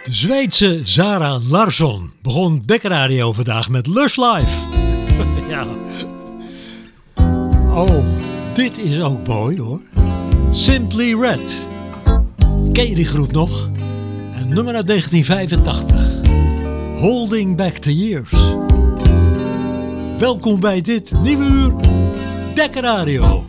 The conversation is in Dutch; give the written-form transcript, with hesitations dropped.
De Zweedse Zara Larsson begon Dekkerradio vandaag met Lush Life. Ja. Oh, dit is ook mooi hoor. Simply Red. Ken je die groep nog? Een nummer uit 1985. Holding Back the Years. Welkom bij dit nieuwe uur Dekkerradio.